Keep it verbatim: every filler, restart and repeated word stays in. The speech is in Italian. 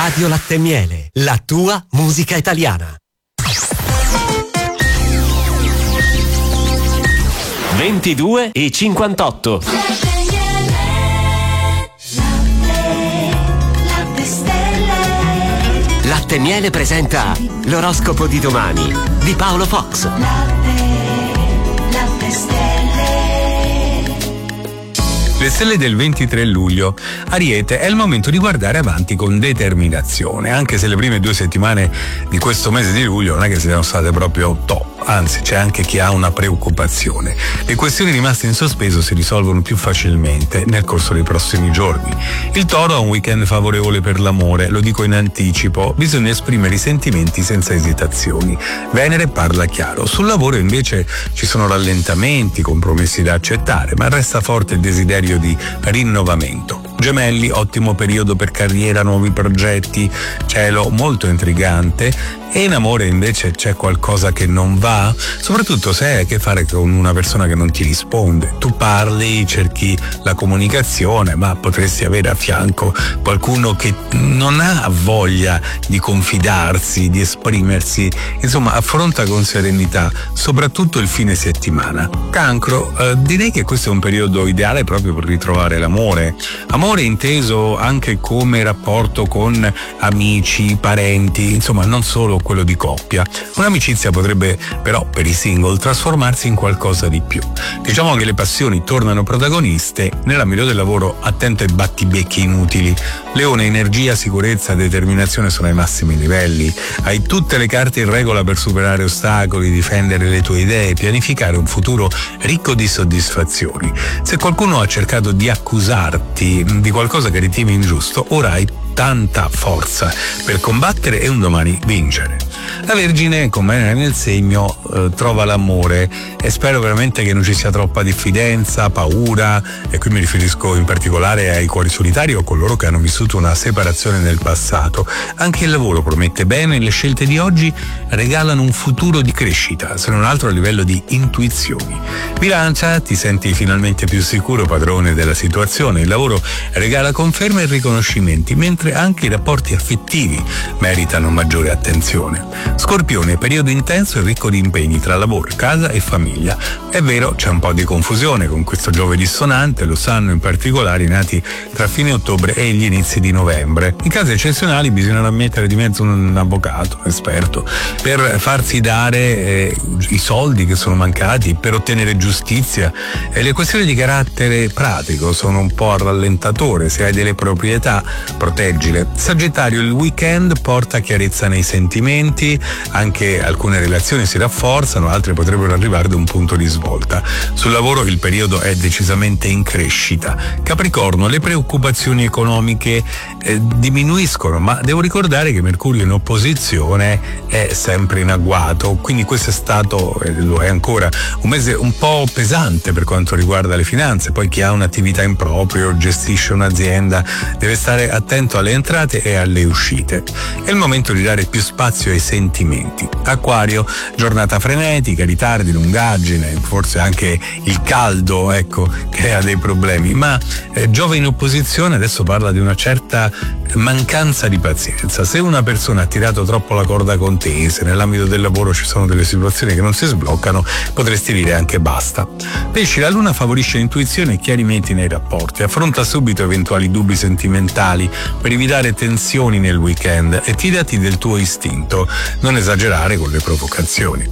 Radio Latte e Miele, la tua musica italiana. ventidue e cinquantotto. Latte e Miele presenta l'oroscopo di domani di Paolo Fox. Le stelle del ventitré luglio. Ariete, è il momento di guardare avanti con determinazione, anche se le prime due settimane di questo mese di luglio non è che siano state proprio top, anzi c'è anche chi ha una preoccupazione. Le questioni rimaste in sospeso si risolvono più facilmente nel corso dei prossimi giorni. Il Toro ha un weekend favorevole per l'amore, lo dico in anticipo, bisogna esprimere i sentimenti senza esitazioni. Venere parla chiaro. Sul lavoro invece ci sono rallentamenti, compromessi da accettare, ma resta forte il desiderio di rinnovamento. Gemelli, ottimo periodo per carriera, nuovi progetti, cielo molto intrigante. E in amore invece c'è qualcosa che non va, soprattutto se hai a che fare con una persona che non ti risponde. Tu parli, cerchi la comunicazione, ma potresti avere a fianco qualcuno che non ha voglia di confidarsi, di esprimersi. Insomma, affronta con serenità, soprattutto il fine settimana. Cancro, eh, direi che questo è un periodo ideale proprio per ritrovare l'amore. Amore inteso anche come rapporto con amici, parenti, insomma non solo quello di coppia. Un'amicizia potrebbe però per i single trasformarsi in qualcosa di più. Diciamo che le passioni tornano protagoniste. Nell'ambito del lavoro attento ai battibecchi inutili. Leone, energia, sicurezza, determinazione sono ai massimi livelli. Hai tutte le carte in regola per superare ostacoli, difendere le tue idee, pianificare un futuro ricco di soddisfazioni. Se qualcuno ha cercato di accusarti di qualcosa che ritieni ingiusto, ora hai tanta forza per combattere e un domani vincere. La Vergine, con Venere nel segno, eh, trova l'amore e spero veramente che non ci sia troppa diffidenza, paura, e qui mi riferisco in particolare ai cuori solitari o coloro che hanno vissuto una separazione nel passato. Anche il lavoro promette bene, le scelte di oggi regalano un futuro di crescita, se non altro a livello di intuizioni. Bilancia, ti senti finalmente più sicuro, padrone della situazione, il lavoro regala conferme e riconoscimenti, mentre anche i rapporti affettivi meritano maggiore attenzione. Scorpione, periodo intenso e ricco di impegni tra lavoro, casa e famiglia. È vero, c'è un po' di confusione con questo Giove dissonante, lo sanno in particolare i nati tra fine ottobre e gli inizi di novembre. In casi eccezionali bisognerà mettere di mezzo un avvocato esperto per farsi dare eh, i soldi che sono mancati, per ottenere giustizia. E le questioni di carattere pratico sono un po' a rallentatore. Se hai delle proprietà, proteggile. Sagittario, il weekend porta chiarezza nei sentimenti, anche alcune relazioni si rafforzano, altre potrebbero arrivare da un punto di svolta. Sul lavoro il periodo è decisamente in crescita. Capricorno, le preoccupazioni economiche eh, diminuiscono, ma devo ricordare che Mercurio in opposizione è sempre in agguato, quindi questo è stato, e lo è ancora, un mese un po' pesante per quanto riguarda le finanze. Poi chi ha un'attività in proprio, gestisce un'azienda, deve stare attento alle entrate e alle uscite. È il momento di dare più spazio ai sentimenti. Acquario, giornata frenetica, ritardi, lungaggine, forse anche il caldo, ecco, crea dei problemi, ma eh, Giove in opposizione adesso parla di una certa mancanza di pazienza. Se una persona ha tirato troppo la corda con te, se nell'ambito del lavoro ci sono delle situazioni che non si sbloccano, potresti dire anche basta. Pesci, la luna favorisce intuizione e chiarimenti nei rapporti. Affronta subito eventuali dubbi sentimentali per evitare tensioni nel weekend e fidati del tuo istinto, non esagerare con le provocazioni.